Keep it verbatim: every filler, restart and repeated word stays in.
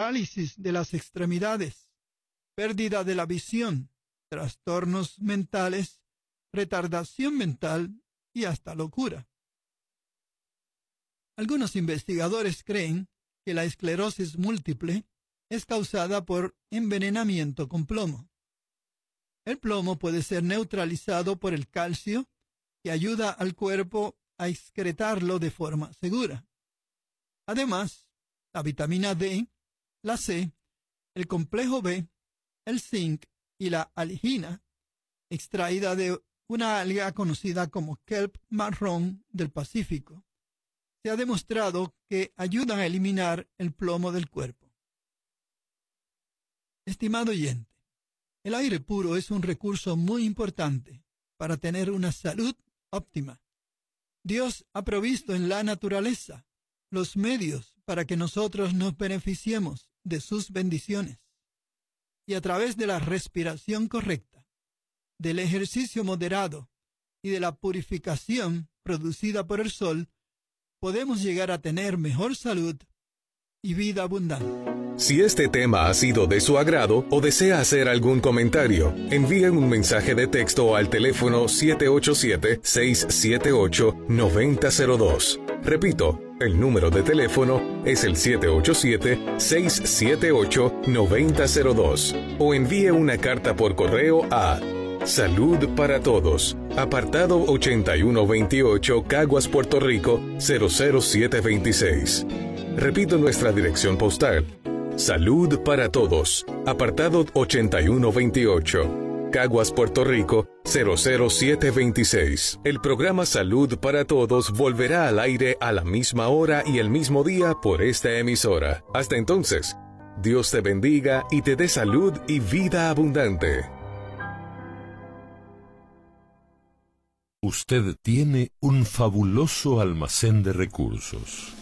parálisis de las extremidades, pérdida de la visión, trastornos mentales, retardación mental y hasta locura. Algunos investigadores creen que la esclerosis múltiple es causada por envenenamiento con plomo. El plomo puede ser neutralizado por el calcio, que ayuda al cuerpo a excretarlo de forma segura. Además, la vitamina D, la C, el complejo B, el zinc y la aligina, extraída de una alga conocida como kelp marrón del Pacífico, se ha demostrado que ayudan a eliminar el plomo del cuerpo. Estimado oyente, el aire puro es un recurso muy importante para tener una salud óptima. Dios ha provisto en la naturaleza los medios para que nosotros nos beneficiemos de sus bendiciones. Y a través de la respiración correcta, del ejercicio moderado y de la purificación producida por el sol, podemos llegar a tener mejor salud y vida abundante. Si este tema ha sido de su agrado o desea hacer algún comentario, envíen un mensaje de texto al teléfono siete ocho siete, seis siete ocho, nueve cero cero dos. Repito, el número de teléfono es el siete ocho siete, seis siete ocho, nueve cero cero dos. O envíe una carta por correo a Salud para Todos, apartado ochenta y uno veintiocho, Caguas, Puerto Rico, cero cero siete veintiséis. Repito nuestra dirección postal. Salud para Todos, apartado ochenta y uno veintiocho, Caguas, Puerto Rico, cero cero siete veintiséis. El programa Salud para Todos volverá al aire a la misma hora y el mismo día por esta emisora. Hasta entonces, Dios te bendiga y te dé salud y vida abundante. Usted tiene un fabuloso almacén de recursos.